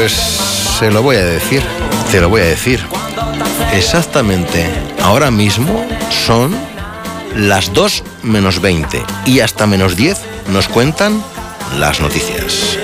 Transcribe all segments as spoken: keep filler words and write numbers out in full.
Pues se lo voy a decir, te lo voy a decir. Exactamente, ahora mismo son las dos menos veinte y hasta menos diez nos cuentan las noticias.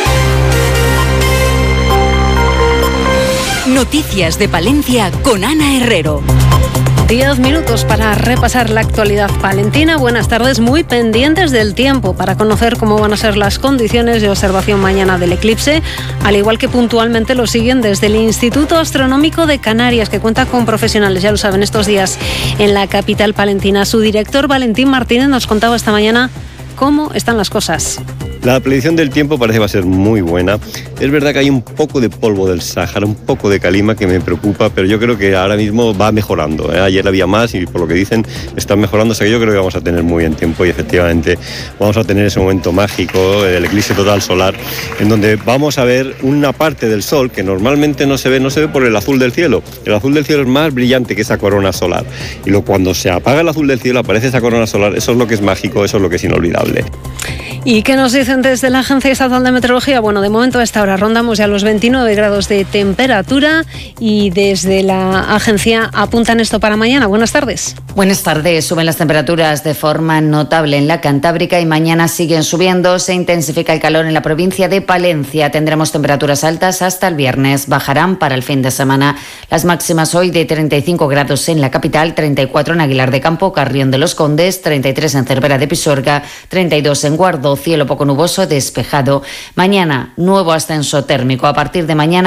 Noticias de Palencia con Ana Herrero. Diez minutos para repasar la actualidad palentina. Buenas tardes, muy pendientes del tiempo para conocer cómo van a ser las condiciones de observación mañana del eclipse, al igual que puntualmente lo siguen desde el Instituto Astronómico de Canarias, que cuenta con profesionales, ya lo saben, estos días en la capital palentina. Su director, Valentín Martínez, nos contaba esta mañana cómo están las cosas. La predicción del tiempo parece que va a ser muy buena. Es verdad que hay un poco de polvo del Sáhara, un poco de calima que me preocupa, pero yo creo que ahora mismo va mejorando, ¿eh? Ayer había más y por lo que dicen están mejorando, o sea que yo creo que vamos a tener muy buen tiempo y efectivamente vamos a tener ese momento mágico, el eclipse total solar, en donde vamos a ver una parte del sol que normalmente no se ve, no se ve por el azul del cielo. El azul del cielo es más brillante que esa corona solar y lo, cuando se apaga el azul del cielo aparece esa corona solar, eso es lo que es mágico, eso es lo que es inolvidable. ¿Y qué nos dicen desde la Agencia Estatal de Meteorología? Bueno, de momento a esta hora rondamos ya los veintinueve grados de temperatura y desde la agencia apuntan esto para mañana. Buenas tardes. Buenas tardes. Suben las temperaturas de forma notable en la Cantábrica y mañana siguen subiendo. Se intensifica el calor en la provincia de Palencia. Tendremos temperaturas altas hasta el viernes. Bajarán para el fin de semana. Las máximas hoy de treinta y cinco grados en la capital, treinta y cuatro en Aguilar de Campo, Carrión de los Condes, treinta y tres en Cervera de Pisuerga, treinta y dos en Guardo, cielo poco nuboso despejado. Mañana, nuevo ascenso térmico. A partir de mañana